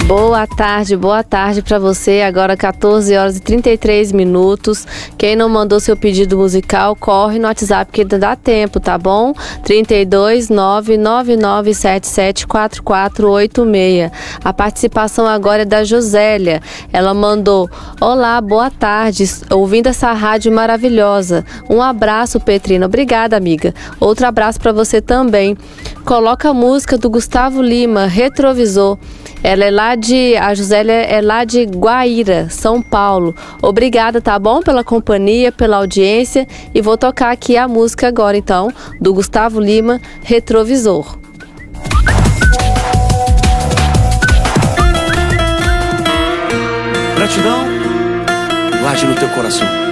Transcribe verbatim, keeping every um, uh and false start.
Boa tarde, boa tarde para você. Agora quatorze horas e trinta e três minutos. Quem não mandou seu pedido musical, corre no WhatsApp que ainda dá tempo, tá bom? trinta e dois, nove nove nove sete sete quatro quatro oito seis. A participação agora é da Josélia. Ela mandou: olá, boa tarde, ouvindo essa rádio maravilhosa. Um abraço, Petrina. Obrigada, amiga. Outro abraço para você também. Coloca a música do Gustavo Lima, Retrovisor. Ela é lá de, a Josélia é lá de Guaíra, São Paulo. Obrigada, tá bom? Pela companhia, pela audiência. E vou tocar aqui a música agora, então, do Gustavo Lima, Retrovisor. Gratidão, guarde no teu coração.